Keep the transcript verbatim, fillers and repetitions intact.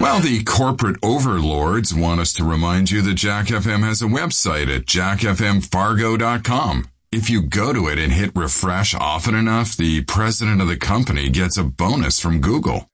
Well, the corporate overlords want us to remind you that Jack F M has a website at jack f m fargo dot com. If you go to it and hit refresh often enough, the president of the company gets a bonus from Google.